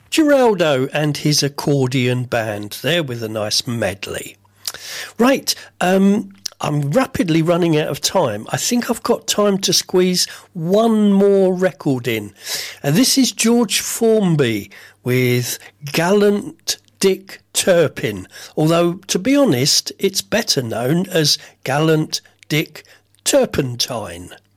Geraldo and his accordion band there with a nice medley. Right, I'm rapidly running out of time. I think I've got time to squeeze one more record in. And this is George Formby with Gallant Dick Turpin. Although, to be honest, it's better known as Gallant Dick Turpentine.